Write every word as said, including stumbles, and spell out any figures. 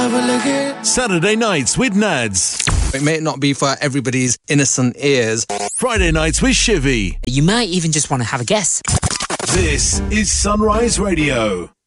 Saturday nights with Nads. It may not be for everybody's innocent ears. Friday nights with Shivy. You might even just want to have a guess. This is Sunrise Radio.